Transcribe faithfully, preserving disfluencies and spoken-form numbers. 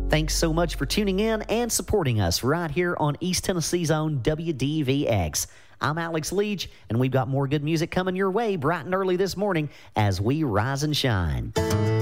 Thanks so much for tuning in and supporting us right here on East Tennessee's own W D V X. I'm Alex Leach, and we've got more good music coming your way bright and early this morning as we rise and shine.